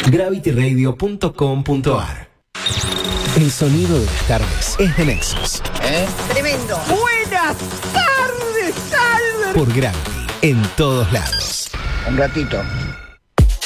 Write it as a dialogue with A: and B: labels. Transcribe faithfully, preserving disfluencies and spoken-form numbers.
A: gravity radio punto com punto ar. El sonido de las tardes es de Nexus.
B: ¿Eh?
C: Tremendo. Buenas tardes, Albert.
A: Por Gravity, en todos lados.
B: Un ratito.